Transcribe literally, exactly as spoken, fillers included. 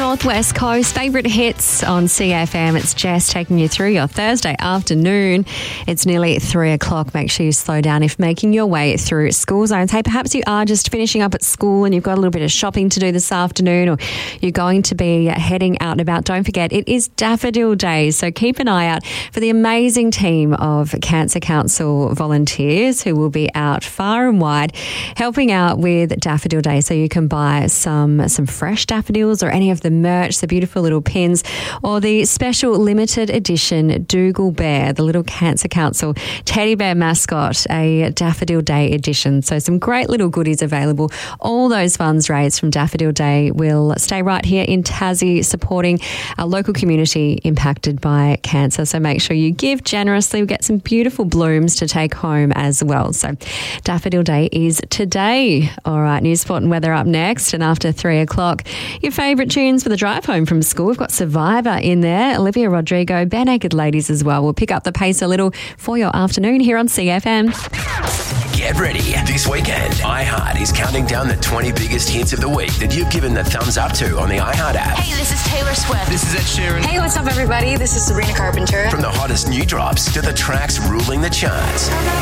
Northwest Coast. Favourite hits on C F M. It's Jess taking you through your Thursday afternoon. It's nearly three o'clock. Make sure you slow down if making your way through school zones. Hey, perhaps you are just finishing up at school and you've got a little bit of shopping to do this afternoon, or you're going to be heading out and about. Don't forget, it is Daffodil Day, so keep an eye out for the amazing team of Cancer Council volunteers who will be out far and wide helping out with Daffodil Day, so you can buy some, some fresh daffodils or any of the merch, the beautiful little pins, or the special limited edition Dougal Bear, the little Cancer Council teddy bear mascot, a Daffodil Day edition. So some great little goodies available. All those funds raised from Daffodil Day will stay right here in Tassie, supporting our local community impacted by cancer. So make sure you give generously. We get some beautiful blooms to take home as well. So Daffodil Day is today. All right, news, sport and weather up next. And after three o'clock, your favourite tunes for the drive home from school. We've got Survivor in there, Olivia Rodrigo, Bare Naked Ladies as well. We'll pick up the pace a little for your afternoon here on C F M. Get ready. This weekend, iHeart is counting down the twenty biggest hits of the week that you've given the thumbs up to on the iHeart app. Hey, this is Taylor Swift. This is Ed Sheeran. Hey, what's up, everybody? This is Sabrina Carpenter. From the hottest new drops to the tracks ruling the charts.